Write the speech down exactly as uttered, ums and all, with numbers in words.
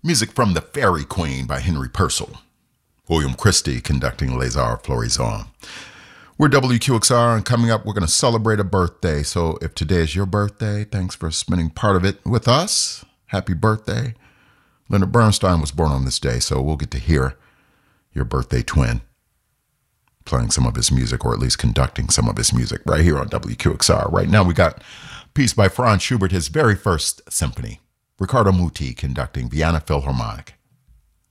Music from The Fairy Queen by Henry Purcell. William Christie conducting Les Arts Florissants. We're W Q X R, and coming up, we're going to celebrate a birthday. So if today is your birthday, thanks for spending part of it with us. Happy birthday. Leonard Bernstein was born on this day, so we'll get to hear your birthday twin playing some of his music, or at least conducting some of his music right here on W Q X R. Right now, we got a piece by Franz Schubert, his very first symphony. Riccardo Muti conducting Vienna Philharmonic.